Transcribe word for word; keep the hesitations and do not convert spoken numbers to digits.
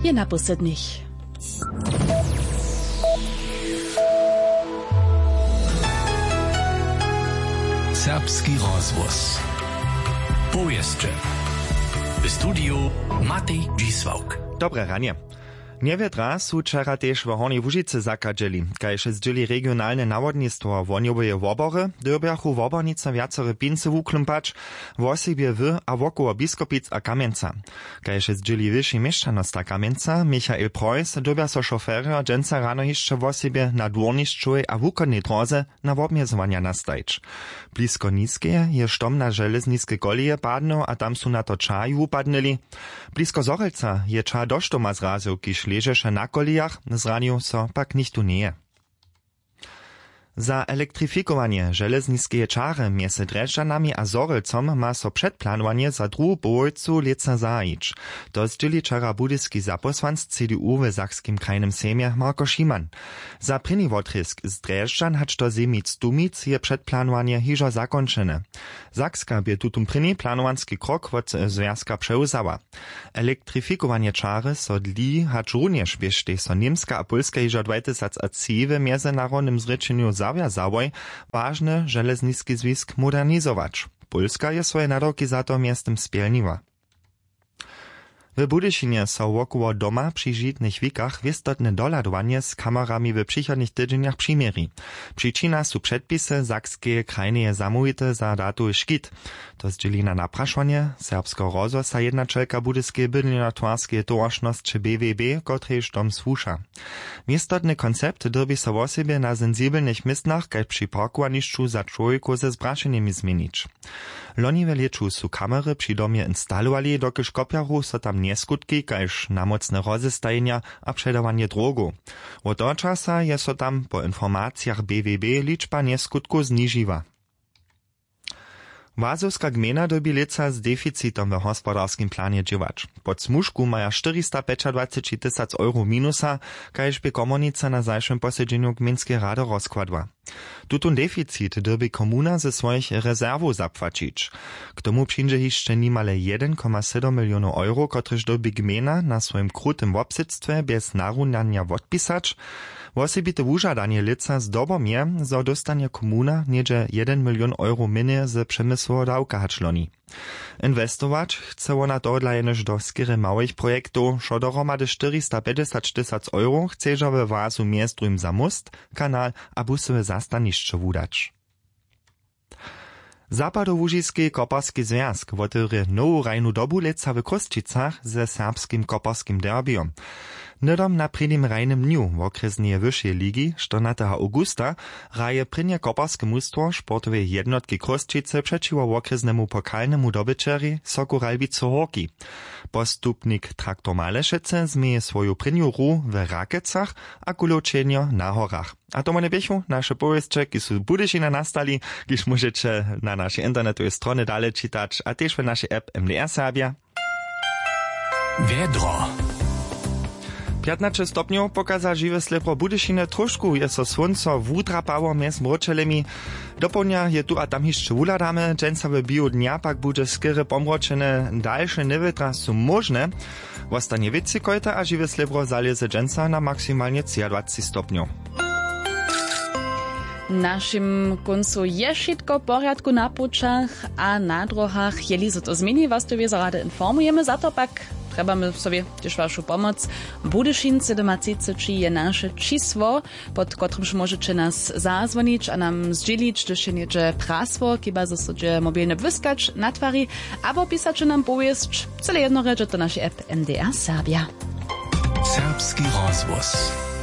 je na posednych. Serbski rozvoz. Powieszcze. W studiu Matej Dzisłauk. Dobre ranie. Niewiedra su wczera też w Hornej Łužicy zakadzili, kajże zdzieli regionalne nawodnictwo woniowe wobory, dyrbiachu wobornica wiacore pince wuklumpać, wosibie w a wokoło Biskopic a Kamieńca. Kajże zdzieli wyższy mieszczanost a Kamieńca, Michael Preuss, dybia so szofery a dżęca rano jeszcze wosibie na dworniszczuj a wukodnej drodze na wobmiezowania nastajć. Blisko niskie je štom na železniske kolije padno a tam su na to čaj upadnili. Blisko Zorelca je ča do štoma zrazil, kiž ležeše na kolijach, zranil so pak nichtu nie. Za elektrifikowanie železniskeje čary między Drežďanami a Zorelcom ma so předplánovanie za druhú polovicu leca zajić. To zdzieli čara budyski zaposłanc C D U w Sachskim krajnym sejmie Marko Šiman. Za prini wotrysk z Drežďan hač to zemic Dumic je předplánovanie hižo zakončene. Sakska by tutum prini planowanski krok od związka przeuzała. Elektrifikowanie čary so dli hač również biežte so Niemska a Polska hižo dwa tysiące osiem w międzynarodnym zrečeniu zawiązałoj ważny železniski związk modernizować. Polska je swoje nadawki za to miastem spielniła. W Budyšinie so wokoło doma przy žitnych wikach wistotne doładowanie z kamerami w przychodnych tydzieniach przymieri. Przyczyna su przedpisy sakskie krajnie zamówite za datu szkit. To zdzieli na napraszanie serbsko rozwosa jednaczelka budyskie bydlnotwarskie towarzystwo B W B, kotrež dom słusza. Wistotny koncept derby so wosebie na sensibelnych miejscach, kaj przy parkowaniszczu za człowieku ze zbraszeniami zmienić. Loni w leczu su kamery przy domie instalowali, dokiż kopiaru so tam nieskutki, kajż namocne rozestajenia a przedawanie drogu. Od toho czasa je so tam po informacjach B W B liczba nieskutku zniżyła. Wazowska gmina dobi leca z deficitom w gospodarskim planie dziewać. Pod smużku maja czterysta dwadzieścia pięć tysac euro minusa, kajż by komunica na zajszym posiedzeniu gminskiej rady rozkładła. Tutun deficit dobi komuna ze swoich rezerwów zapłacić. K tomu przyjdzie jeszcze nimale jeden przecinek siedem milionów euro, kotryż dobi gmina na swoim krutym wobsyctwie bez narunnania odpisać. Wosebite wużadanie leca z dobom je, zo dostanie komuna niedzie jeden milion euro minie z przemysłowo dawka hačloni. Inwestować chce ona dodla jenoż do skiery małych projektów, szo dohromady czterysta pięćdziesiąt tysięcy euro chceže we wazu miestrum za most, kanal a busowe zastaniszcze wudać. Zapadołužiski koparski związk wotyry nowu rajnu dobu leca w Kosticach ze serbskim koparskim derbiom. Nydom na prynnym rajnym dniu w okresnej wyższej ligi czternastego augusta raje prynnie koparskie mustwo sportowej jednotki Koscice przeciwko okresnemu pokalnemu dobyczeri Soku Ralbico Horki. Postupnik Traktor Malešece zmieje swoją prynnią ru w Rakecach a kuločenio na horach. A to one biechu nasze powieście, ki su Budyšina nastali, kiż możecie na naszej internetowej stronie dalej czytać, a też w naszej app M D R Serbia. Wiedro. piętnaście stopniów pokaza żywe slepro Budyšine, troszkę jest so słońco wutrapało między mroczelymi. Dopołdnia je tu a tam jeszcze uladamy, dżęcawe bio dnia pak bude skiery pomroczene, dalsze niewytra są możne. Wostanie wieci kojta, a żywe slepro zaleze dżęca na maksymalnie dwadzieścia stopniów. Našim koncu je šitko porядku na pučach a na drohach. Jeli so to zmieni, was to wiedzą rady informujemy, za to pak trebamy sobie też waszą pomoc. Budyšin sedemdziesiąt je nasze čísło, pod którymż możecie nas zadzwonić, a nam zdzielić, gdyż się niedzie praswo, kiba zasodzie mobilne wyskacz na twari, albo pisać nam powieść, cele jedno recze to nasze app M D R Serbia. Serbski rozvoz.